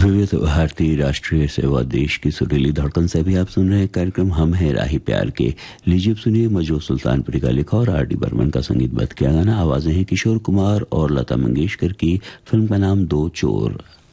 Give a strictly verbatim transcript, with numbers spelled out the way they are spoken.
विविध भारतीय राष्ट्रीय सेवा देश की सुरीली धड़कन से भी आप सुन रहे हैं कार्यक्रम हम हैं राही प्यार के। लीजिए सुनिए मजो सुल्तानपुरी का लिखा और आर डी बर्मन का संगीतबद्ध किया गाना। आवाजें हैं किशोर कुमार और लता मंगेशकर की। फिल्म का नाम दो चोर।